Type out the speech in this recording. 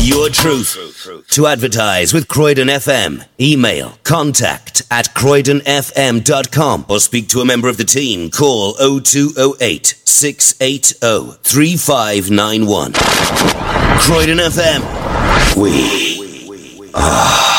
your truth. To advertise with Croydon FM, email contact@croydonfm.com or speak to a member of the team. Call 0208 680 3591. Croydon FM. We are